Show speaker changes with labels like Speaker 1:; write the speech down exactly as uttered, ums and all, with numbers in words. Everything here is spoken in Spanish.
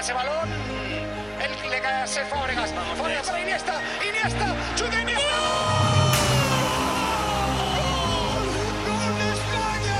Speaker 1: ese balón. El que le cae a Fábregas. Fábregas para Iniesta. Iniesta. ¡Chuta Iniesta!